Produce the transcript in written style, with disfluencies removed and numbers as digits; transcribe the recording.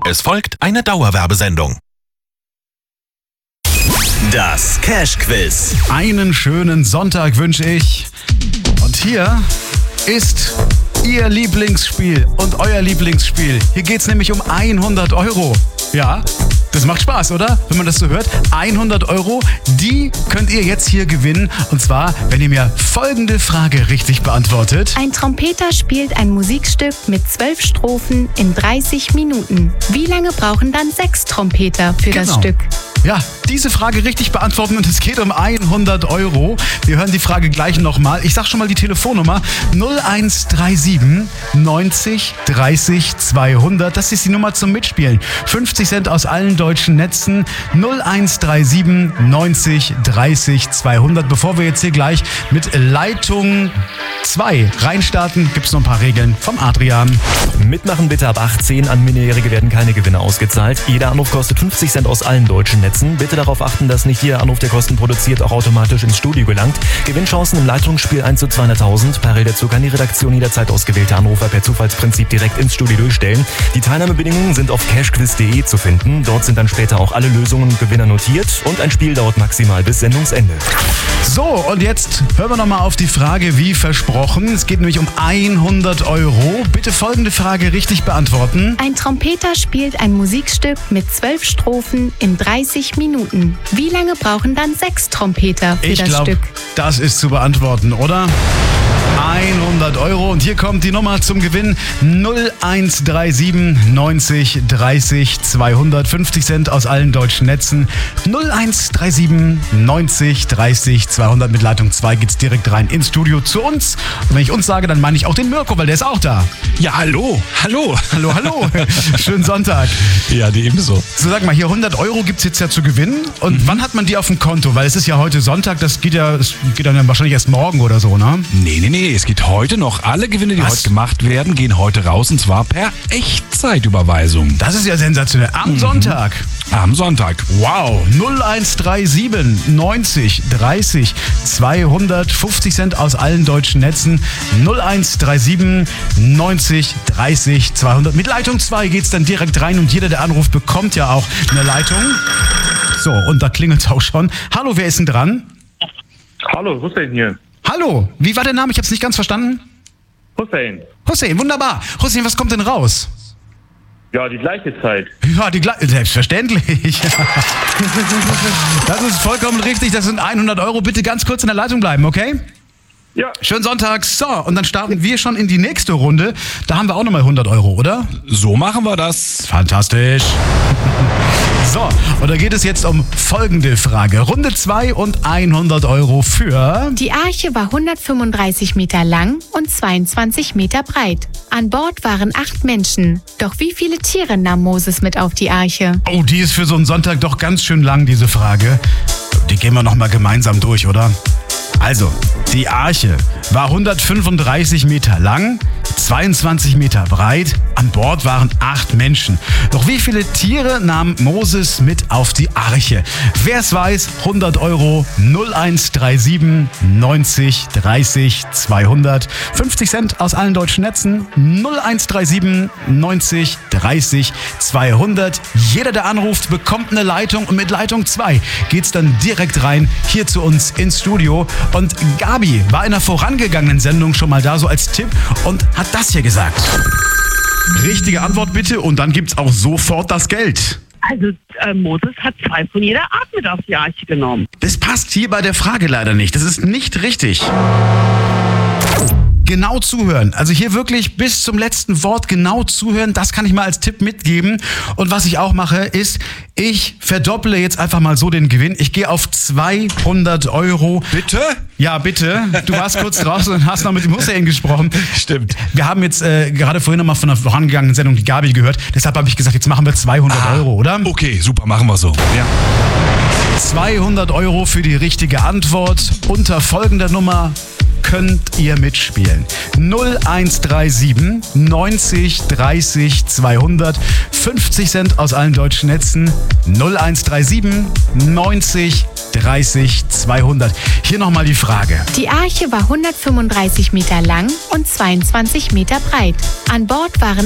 Es folgt eine Dauerwerbesendung. Das Cash-Quiz. Einen schönen Sonntag wünsche ich. Und hier ist Ihr Lieblingsspiel und euer Lieblingsspiel. Hier geht es nämlich um 100 Euro. Ja, das macht Spaß, oder? Wenn man das so hört. 100 Euro, die könnt ihr jetzt hier gewinnen. Und zwar, wenn ihr mir folgende Frage richtig beantwortet. Ein Trompeter spielt ein Musikstück mit 12 Strophen in 30 Minuten. Wie lange brauchen dann 6 Trompeter für das Stück? Ja, diese Frage richtig beantworten und es geht um 100 Euro. Wir hören die Frage gleich nochmal. Ich sag schon mal die Telefonnummer 0137 90 30 200. Das ist die Nummer zum Mitspielen. 50 Cent aus allen deutschen Netzen. 0137 90 30 200. Bevor wir jetzt hier gleich mit Leitung 2 reinstarten, gibt es noch ein paar Regeln vom Adrian. Mitmachen bitte ab 18. An Minderjährige werden keine Gewinne ausgezahlt. Jeder Anruf kostet 50 Cent aus allen deutschen Netzen. Bitte darauf achten, dass nicht jeder Anruf, der Kosten produziert, auch automatisch ins Studio gelangt. Gewinnchancen im Leitungsspiel 1 zu 200.000. Parallel dazu kann die Redaktion jederzeit ausgewählte Anrufer per Zufallsprinzip direkt ins Studio durchstellen. Die Teilnahmebedingungen sind auf cashquiz.de zu finden. Dort sind dann später auch alle Lösungen und Gewinner notiert. Und ein Spiel dauert maximal bis Sendungsende. So, und jetzt hören wir nochmal auf die Frage wie versprochen. Es geht nämlich um 100 Euro. Bitte folgende Frage richtig beantworten. Ein Trompeter spielt ein Musikstück mit 12 Strophen in 30 Minuten. Wie lange brauchen dann 6 Trompeter für das Stück? Das ist zu beantworten, oder? 100 Euro. Und hier kommt die Nummer zum Gewinn. 0137 90 30 200. 50 Cent aus allen deutschen Netzen. 0137 90 30 200. Mit Leitung 2 geht's direkt rein ins Studio zu uns. Und wenn ich uns sage, dann meine ich auch den Mirko, weil der ist auch da. Ja, hallo. Hallo. Schönen Sonntag. Ja, die ebenso. So, sag mal, hier 100 Euro gibt's jetzt ja zu gewinnen. Und wann hat man die auf dem Konto? Weil es ist ja heute Sonntag, es geht dann wahrscheinlich erst morgen oder so, ne? Nee, es geht heute noch. Alle Gewinne, die heute gemacht werden, gehen heute raus und zwar per Echtzeitüberweisung. Das ist ja sensationell. Am Sonntag. Am Sonntag. Wow. 0137 90 30 200. 50 Cent aus allen deutschen Netzen. 0137 90 30 200. Mit Leitung 2 geht's dann direkt rein und jeder, der anruft, bekommt ja auch eine Leitung. So, und da klingelt's auch schon. Hallo, wer ist denn dran? Hallo, Hussein hier. Hallo, wie war der Name? Ich hab's nicht ganz verstanden. Hussein, wunderbar. Hussein, was kommt denn raus? ja, die gleiche Zeit. Ja, selbstverständlich. Das ist vollkommen richtig. Das sind 100 Euro. Bitte ganz kurz in der Leitung bleiben, okay? Ja. Schönen Sonntag. So, und dann starten wir schon in die nächste Runde. Da haben wir auch nochmal 100 Euro, oder? So machen wir das. Fantastisch. So, und da geht es jetzt um folgende Frage. Runde 2 und 100 Euro für... Die Arche war 135 Meter lang und 22 Meter breit. An Bord waren 8 Menschen. Doch wie viele Tiere nahm Moses mit auf die Arche? Oh, die ist für so einen Sonntag doch ganz schön lang, diese Frage. Die gehen wir nochmal gemeinsam durch, oder? Also, die Arche war 135 Meter lang, 22 Meter breit. An Bord waren 8 Menschen. Doch wie viele Tiere nahm Moses mit auf die Arche? Wer es weiß, 100 Euro, 0137 90 30 200. 50 Cent aus allen deutschen Netzen, 0137 90 30 200. Jeder, der anruft, bekommt eine Leitung und mit Leitung 2 geht's dann direkt rein hier zu uns ins Studio. Und Gabi war in einer vorangegangenen Sendung schon mal da, so als Tipp, und hat das hier gesagt. Richtige Antwort bitte und dann gibt's auch sofort das Geld. Also Moses hat 2 von jeder Art mit auf die Arche genommen. Das passt hier bei der Frage leider nicht. Das ist nicht richtig. Genau zuhören. Also hier wirklich bis zum letzten Wort genau zuhören. Das kann ich mal als Tipp mitgeben. Und was ich auch mache, ist, ich verdopple jetzt einfach mal so den Gewinn. Ich gehe auf 200 Euro. Bitte? Ja, bitte. Du warst kurz draußen und hast noch mit dem Hussein gesprochen. Stimmt. Wir haben jetzt gerade vorhin nochmal von einer vorangegangenen Sendung die Gabi gehört. Deshalb habe ich gesagt, jetzt machen wir 200 Euro, oder? Okay, super, machen wir so. Ja. 200 Euro für die richtige Antwort. Unter folgender Nummer könnt ihr mitspielen. 0137 90 30 200. 50 Cent aus allen deutschen Netzen. 0137 90 30 200. Hier nochmal die Frage. Die Arche war 135 Meter lang und 22 Meter breit. An Bord waren